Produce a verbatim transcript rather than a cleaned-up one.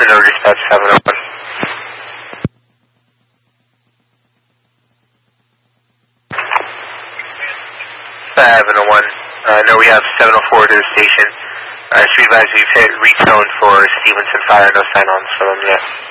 Minority dispatch seven oh one. seven oh one. Uh, no, we have seven oh four to the station. Uh, street advisor, you've hit retone for Stevenson Fire, no sign-ons for them yet.